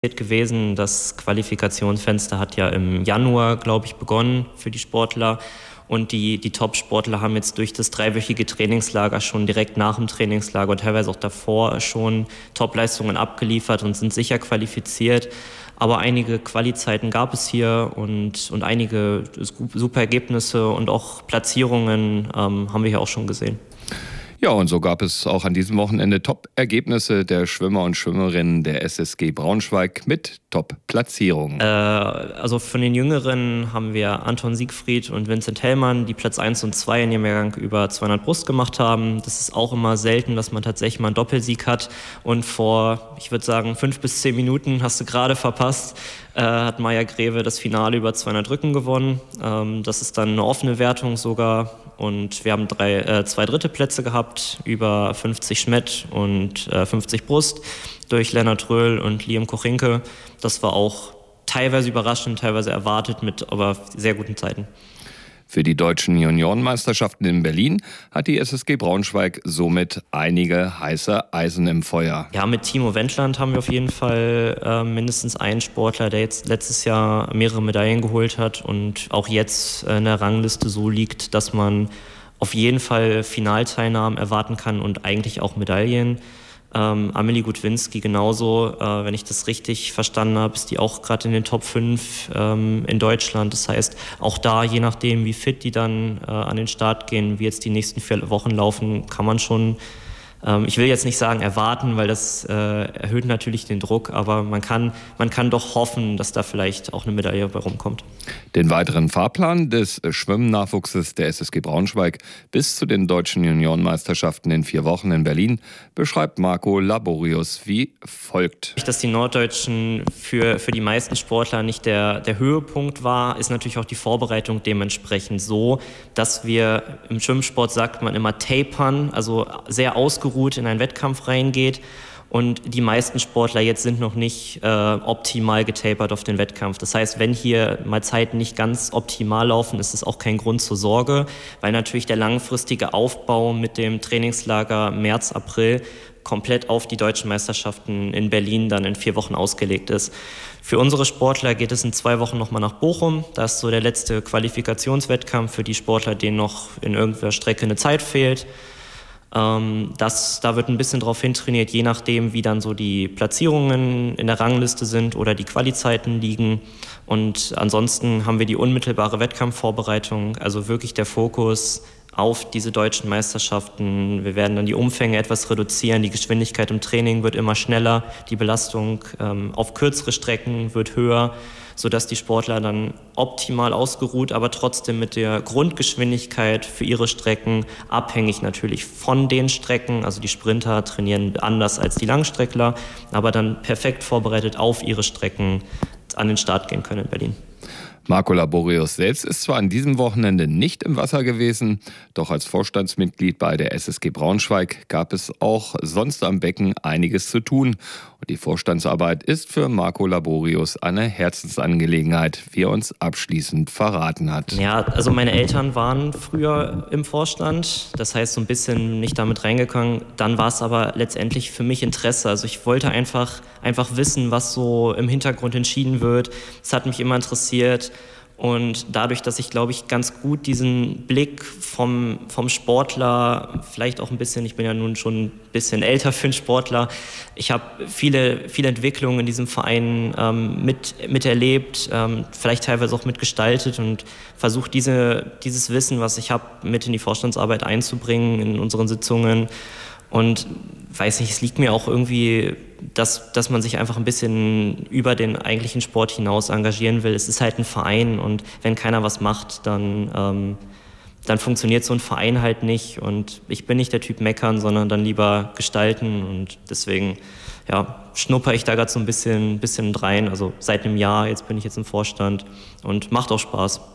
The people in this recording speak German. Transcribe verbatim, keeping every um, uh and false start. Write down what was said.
gewesen. Das Qualifikationsfenster hat ja im Januar, glaube ich, begonnen für die Sportler. Und die, die Top-Sportler haben jetzt durch das dreiwöchige Trainingslager schon direkt nach dem Trainingslager und teilweise auch davor schon Top-Leistungen abgeliefert und sind sicher qualifiziert. Aber einige Quali-Zeiten gab es hier und, und einige super Ergebnisse und auch Platzierungen ähm, haben wir hier auch schon gesehen. Ja, und so gab es auch an diesem Wochenende Top-Ergebnisse der Schwimmer und Schwimmerinnen der S S G Braunschweig mit Top-Platzierungen. Äh, also von den Jüngeren haben wir Anton Siegfried und Vincent Hellmann, die Platz eins und zwei in ihrem Jahrgang über zweihundert Brust gemacht haben. Das ist auch immer selten, dass man tatsächlich mal einen Doppelsieg hat. Und vor, ich würde sagen, fünf bis zehn Minuten, hast du gerade verpasst, äh, hat Maja Greve das Finale über zweihundert Rücken gewonnen. Ähm, das ist dann eine offene Wertung sogar. Und wir haben drei, äh, zwei dritte Plätze gehabt, über fünfzig Schmett und äh, fünfzig Brust durch Lennart Röhl und Liam Kochinke. Das war auch teilweise überraschend, teilweise erwartet, mit aber sehr guten Zeiten. Für die deutschen Juniorenmeisterschaften in Berlin hat die S S G Braunschweig somit einige heiße Eisen im Feuer. Ja, mit Timo Wendland haben wir auf jeden Fall äh, mindestens einen Sportler, der jetzt letztes Jahr mehrere Medaillen geholt hat und auch jetzt in der Rangliste so liegt, dass man auf jeden Fall Finalteilnahmen erwarten kann und eigentlich auch Medaillen. Ähm, Amelie Gutwinski genauso, äh, wenn ich das richtig verstanden habe, ist die auch gerade in den Top fünf ähm, in Deutschland. Das heißt, auch da, je nachdem, wie fit die dann äh, an den Start gehen, wie jetzt die nächsten vier Wochen laufen, kann man schon, ähm, ich will jetzt nicht sagen erwarten, weil das äh, erhöht natürlich den Druck, aber man kann, man kann doch hoffen, dass da vielleicht auch eine Medaille bei rumkommt. Den weiteren Fahrplan des Schwimmnachwuchses der S S G Braunschweig bis zu den deutschen Juniorenmeisterschaften in vier Wochen in Berlin beschreibt Marco Laborius wie folgt. Dass die Norddeutschen für, für die meisten Sportler nicht der, der Höhepunkt war, ist natürlich auch die Vorbereitung dementsprechend so, dass wir im Schwimmsport sagt man immer tapern, also sehr ausgeruht in einen Wettkampf reingeht. Und die meisten Sportler jetzt sind noch nicht äh, optimal getapert auf den Wettkampf. Das heißt, wenn hier mal Zeiten nicht ganz optimal laufen, ist es auch kein Grund zur Sorge, weil natürlich der langfristige Aufbau mit dem Trainingslager März, April komplett auf die deutschen Meisterschaften in Berlin dann in vier Wochen ausgelegt ist. Für unsere Sportler geht es in zwei Wochen nochmal nach Bochum. Das ist so der letzte Qualifikationswettkampf für die Sportler, denen noch in irgendeiner Strecke eine Zeit fehlt. Ähm, das, da wird ein bisschen drauf hintrainiert, je nachdem, wie dann so die Platzierungen in der Rangliste sind oder die Qualizeiten liegen. Und ansonsten haben wir die unmittelbare Wettkampfvorbereitung, also wirklich der Fokus auf diese deutschen Meisterschaften. Wir werden dann die Umfänge etwas reduzieren, die Geschwindigkeit im Training wird immer schneller, die Belastung ähm, auf kürzere Strecken wird höher, sodass die Sportler dann optimal ausgeruht, aber trotzdem mit der Grundgeschwindigkeit für ihre Strecken, abhängig natürlich von den Strecken, also die Sprinter trainieren anders als die Langstreckler, aber dann perfekt vorbereitet auf ihre Strecken an den Start gehen können in Berlin. Marco Laborius selbst ist zwar an diesem Wochenende nicht im Wasser gewesen, doch als Vorstandsmitglied bei der S S G Braunschweig gab es auch sonst am Becken einiges zu tun. Und die Vorstandsarbeit ist für Marco Laborius eine Herzensangelegenheit, wie er uns abschließend verraten hat. Ja, also meine Eltern waren früher im Vorstand, das heißt so ein bisschen nicht damit reingegangen. Dann war es aber letztendlich für mich Interesse. Also ich wollte einfach, einfach wissen, was so im Hintergrund entschieden wird. Es hat mich immer interessiert. Und dadurch, dass ich, glaube ich, ganz gut diesen Blick vom, vom Sportler, vielleicht auch ein bisschen, ich bin ja nun schon ein bisschen älter für einen Sportler, ich habe viele, viele Entwicklungen in diesem Verein ähm, mit, miterlebt, ähm, vielleicht teilweise auch mitgestaltet und versucht, diese, dieses Wissen, was ich habe, mit in die Vorstandsarbeit einzubringen, in unseren Sitzungen. Und weiß nicht, es liegt mir auch irgendwie, dass, dass man sich einfach ein bisschen über den eigentlichen Sport hinaus engagieren will. Es ist halt ein Verein und wenn keiner was macht, dann, ähm, dann funktioniert so ein Verein halt nicht. Und ich bin nicht der Typ meckern, sondern dann lieber gestalten. Und deswegen ja, schnupper ich da gerade so ein bisschen, bisschen rein. Also seit einem Jahr, jetzt bin ich jetzt im Vorstand und macht auch Spaß.